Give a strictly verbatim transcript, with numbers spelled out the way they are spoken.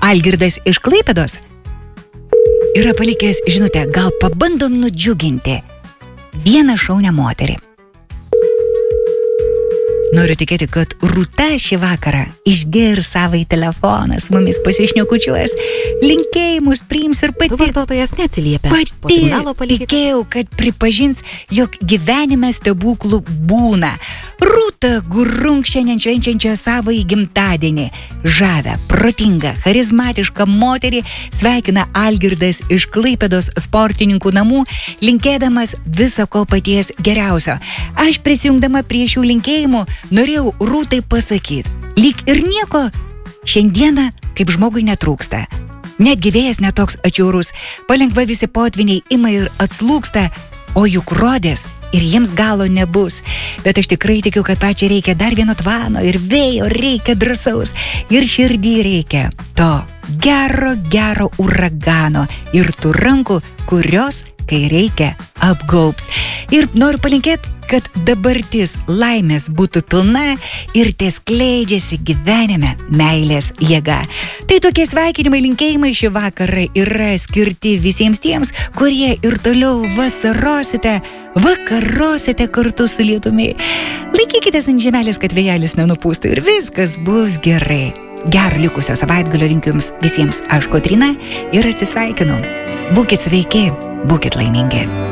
Algirdas iš Klaipėdos yra palikęs žinutę, gal pabandom nudžiuginti vieną šaunę moterį. Noriu tikėti, kad Rūta šį vakarą išgirs savai telefoną, su mumis pasišnekučiuos, linkėjimus priims ir pati, pati tikėjau, kad pripažins, jog gyvenime stebuklų būna. Rūta Gurunk šiandien švenčiančią savąjį gimtadienį. Žavę, protingą, charizmatišką moterį sveikina Algirdas iš Klaipėdos sportininkų namų, linkėdamas viso ko paties geriausio. Aš prisijungdama prie šių linkėjimų norėjau Rūtai pasakyti, lyg ir nieko šiandieną kaip žmogui netrūksta. Netgi vėjas netoks atšiaurus, palengva visi potviniai ima ir atslūksta, o juk rodės ir jiems galo nebus. Bet aš tikrai tikiu, kad pačiai reikia dar vieno tvano ir vėjo reikia drąsaus ir širdį reikia to gero, gero uragano ir tų rankų, kurios, kai reikia, apgaubs. Ir noriu palinkėti, kad dabartis laimės būtų pilna ir ties skleidžiasi gyvenime meilės jėga. Tai tokie sveikinimai, linkėjimai šį vakarą yra skirti visiems tiems, kurie ir toliau vasarosite, vakarosite kartu su lietumi. Laikykitės ant žemelės, kad vėjelis nenupūstų ir viskas bus gerai. Gero likusio savaitgalio linkiu jums visiems. Aš Kotryna ir atsisveikinu. Būkit sveiki, būkit laimingi.